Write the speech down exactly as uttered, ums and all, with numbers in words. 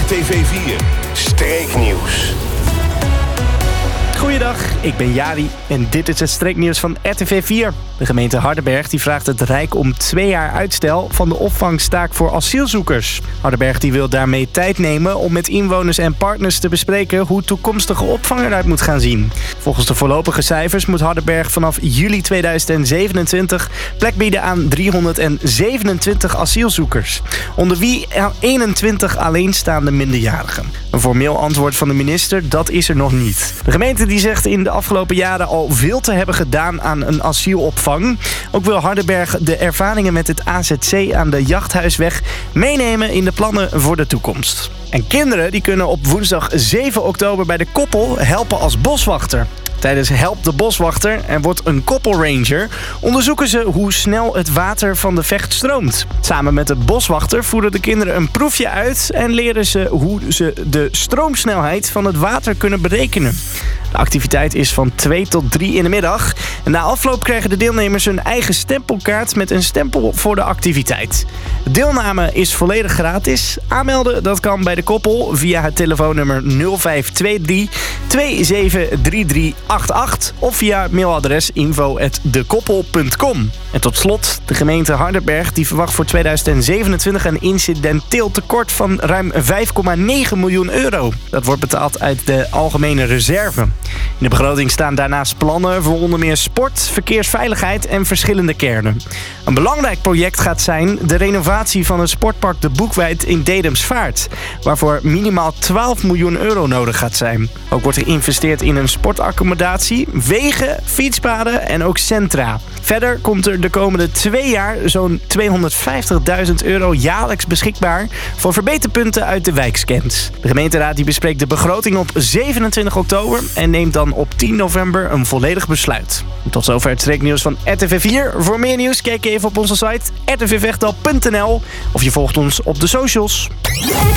R T V vier Streeknieuws. Goeiedag, ik ben Jari en dit is het streeknieuws van R T V vier. De gemeente Hardenberg die vraagt het Rijk om twee jaar uitstel van de opvangstaak voor asielzoekers. Hardenberg die wil daarmee tijd nemen om met inwoners en partners te bespreken hoe toekomstige opvang eruit moet gaan zien. Volgens de voorlopige cijfers moet Hardenberg vanaf juli tweeduizend zevenentwintig plek bieden aan driehonderdzevenentwintig asielzoekers. Onder wie eenentwintig alleenstaande minderjarigen. Een formeel antwoord van de minister, dat is er nog niet. De gemeente die zegt in de afgelopen jaren al veel te hebben gedaan aan een asielopvang. Ook wil Hardenberg de ervaringen met het A Z C aan de Jachthuisweg meenemen in de plannen voor de toekomst. En kinderen die kunnen op woensdag zeven oktober bij de Koppel helpen als boswachter. Tijdens Help de Boswachter en wordt een koppelranger onderzoeken ze hoe snel het water van de Vecht stroomt. Samen met de boswachter voeren de kinderen een proefje uit en leren ze hoe ze de stroomsnelheid van het water kunnen berekenen. De activiteit is van twee tot drie in de middag. En na afloop krijgen de deelnemers hun eigen stempelkaart met een stempel voor de activiteit. De deelname is volledig gratis. Aanmelden dat kan bij de Koppel via het telefoonnummer nul vijf twee drie twee zeven drie drie acht acht of via mailadres info at dekoppel punt com. En tot slot, de gemeente Hardenberg die verwacht voor tweeduizend zevenentwintig een incidenteel tekort van ruim vijf komma negen miljoen euro. Dat wordt betaald uit de algemene reserve. In de begroting staan daarnaast plannen voor onder meer sport, verkeersveiligheid en verschillende kernen. Een belangrijk project gaat zijn de renovatie van het sportpark De Boekweit in Dedemsvaart, waarvoor minimaal twaalf miljoen euro nodig gaat zijn. Ook wordt er geïnvesteerd in een sportaccommodatie, wegen, fietspaden en ook centra. Verder komt er de komende twee jaar zo'n tweehonderdvijftigduizend euro jaarlijks beschikbaar voor verbeterpunten uit de wijkscans. De gemeenteraad die bespreekt de begroting op zevenentwintig oktober en neemt dan op tien november een volledig besluit. Tot zover het streeknieuws van R T V vier. Voor meer nieuws kijk even op onze site r t v vechtdal punt n l of je volgt ons op de socials.